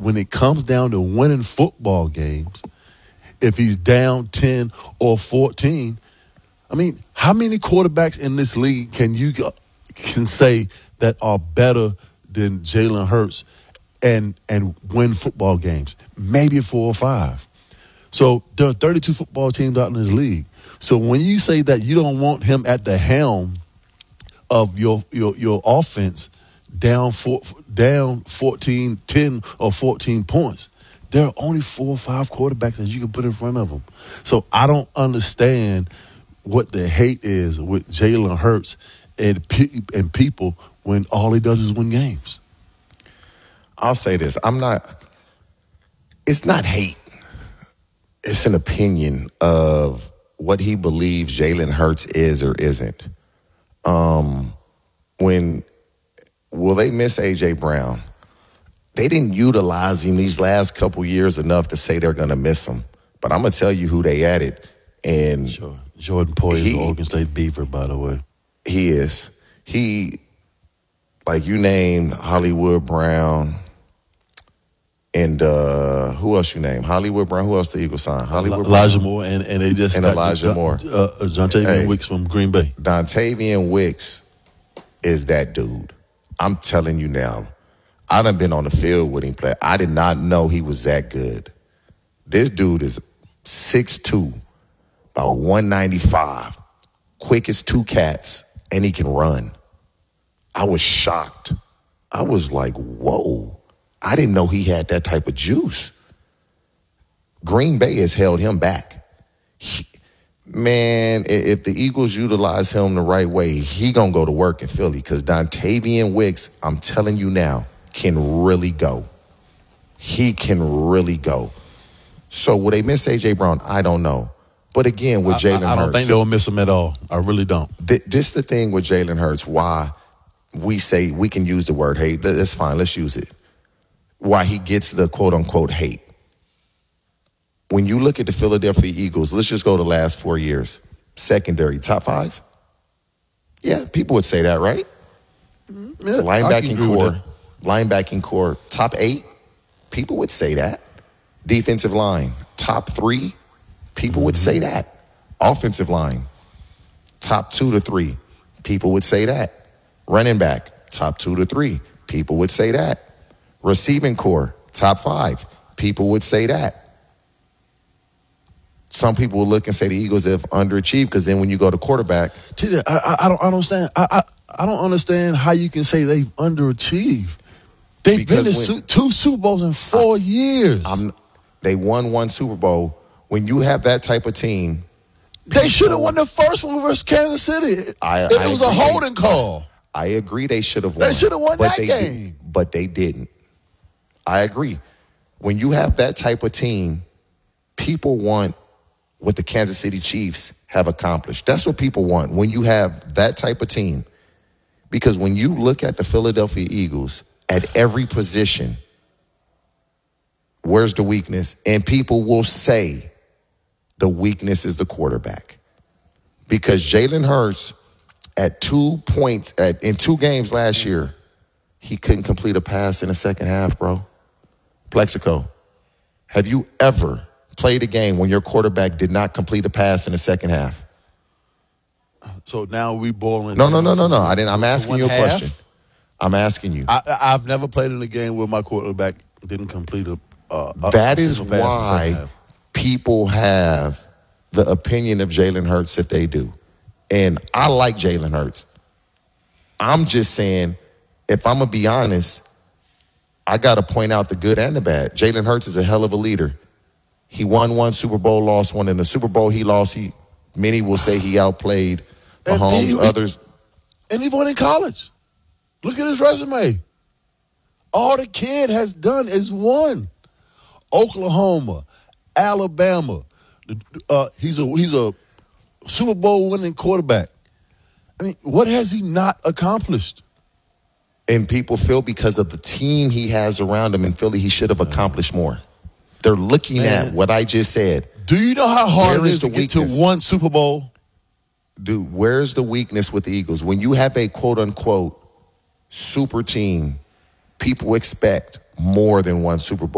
when it comes down to winning football games, if he's down 10 or 14, I mean, how many quarterbacks in this league can say that are better than Jalen Hurts and win football games? Maybe 4 or 5. So there are 32 football teams out in this league. So when you say that you don't want him at the helm of your offense down 14, 10 or 14 points, there are only 4 or 5 quarterbacks that you can put in front of him. So I don't understand what the hate is with Jalen Hurts and people when all he does is win games. I'll say this. It's not hate. It's an opinion of what he believes Jalen Hurts is or isn't. Will they miss A.J. Brown? They didn't utilize him these last couple years enough to say they're going to miss him. But I'm going to tell you who they added. And sure. Jordan Poyer is Oregon State Beaver, by the way. He is. Like you named Hollywood Brown. And who else you named? Hollywood Brown. Who else the Eagles signed? Elijah Moore, and they just and Elijah Moore. Dontavian Wicks from Green Bay. Dontavian Wicks is that dude. I'm telling you now. I done been on the field with him play. I did not know he was that good. This dude is 6'2", about 195, quick as 2 cats, and he can run. I was shocked. I was like, whoa. I didn't know he had that type of juice. Green Bay has held him back. Man, if the Eagles utilize him the right way, he going to go to work in Philly because Dontavian Wicks, I'm telling you now, can really go. He can really go. So will they miss A.J. Brown? I don't know. But again, with Jalen Hurts. I don't think they'll miss him at all. I really don't. This the thing with Jalen Hurts, why we say we can use the word hate. That's fine. Let's use it. Why he gets the quote-unquote hate. When you look at the Philadelphia Eagles, let's just go the last 4 years. Secondary, top 5? Yeah, people would say that, right? Yeah, linebacking core, top 8? People would say that. Defensive line, top 3? People would say that. Offensive line, top 2 to 3? People would say that. Running back, top 2 to 3? People would say that. Receiving core, top 5? People would say that. Some people will look and say the Eagles have underachieved because then when you go to quarterback. I don't understand. I don't understand how you can say they've underachieved. They've been to 2 Super Bowls in 4 years. They won 1 Super Bowl. When you have that type of team. They should have won the first one versus Kansas City. It was a holding call. I agree they should have won. They should have won that game. But they didn't. I agree. When you have that type of team, people want what the Kansas City Chiefs have accomplished. That's what people want when you have that type of team. Because when you look at the Philadelphia Eagles at every position, where's the weakness? And people will say the weakness is the quarterback. Because Jalen Hurts at 2 points in 2 games last year, he couldn't complete a pass in the second half, bro. Plexico, have you ever played a game when your quarterback did not complete a pass in the second half? So now we boiling. No. I'm asking you a question. I'm asking you. I've never played in a game where my quarterback didn't complete a that is why people have the opinion of Jalen Hurts that they do. And I like Jalen Hurts. I'm just saying, if I'm going to be honest, I got to point out the good and the bad. Jalen Hurts is a hell of a leader. He won 1 Super Bowl, lost 1. In the Super Bowl he lost, many will say he outplayed Mahomes, others. And he won in college. Look at his resume. All the kid has done is won. Oklahoma, Alabama. He's a Super Bowl winning quarterback. I mean, what has he not accomplished? And people feel because of the team he has around him in Philly, he should have accomplished more. They're looking at what I just said. Do you know how hard it is to get to 1 Super Bowl? Dude, where's the weakness with the Eagles? When you have a quote-unquote super team, people expect more than 1 Super Bowl.